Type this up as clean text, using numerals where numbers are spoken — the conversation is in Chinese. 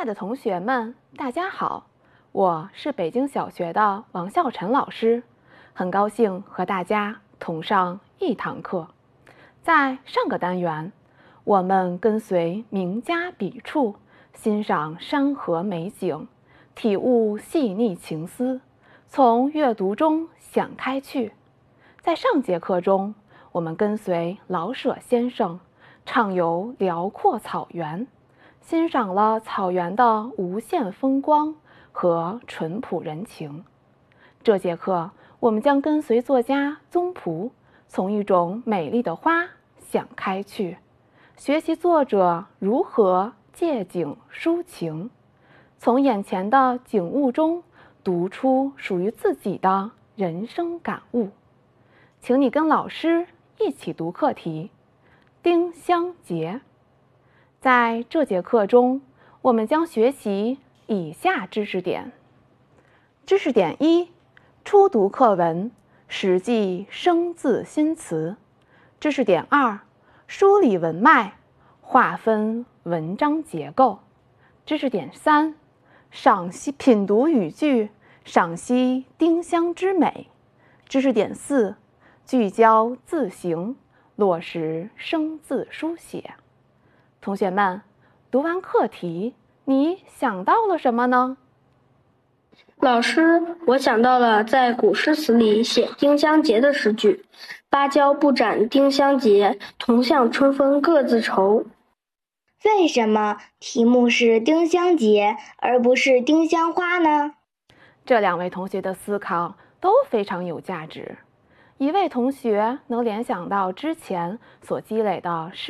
爱的同学们，大家好，我是北京小学的王孝晨老师，很高兴和大家同上一堂课。在上个单元，我们跟随名家笔触，欣赏山河美景，体悟细腻情思，从阅读中想开去。在上节课中，我们跟随老舍先生畅游辽阔草原，欣赏了草原的无限风光和淳朴人情。这节课，我们将跟随作家宗璞，从一种美丽的花想开去，学习作者如何借景抒情，从眼前的景物中读出属于自己的人生感悟。请你跟老师一起读课题丁香节。在这节课中，我们将学习以下知识点。知识点1：初读课文，实际生字新词。知识点2：梳理文脉，划分文章结构。知识点3：品读语句，赏析丁香之美。知识点4：聚焦字形，落实生字书写。同学们，读完课题，你想到了什么呢？ 老师，我想到了在古诗词里写丁香结的诗句：芭蕉不展丁香结，同向春风各自愁。 为什么题目是丁香结而不是丁香花呢？ 这两位同学的思考都非常有价值。一位同学能联想到之前所积累的诗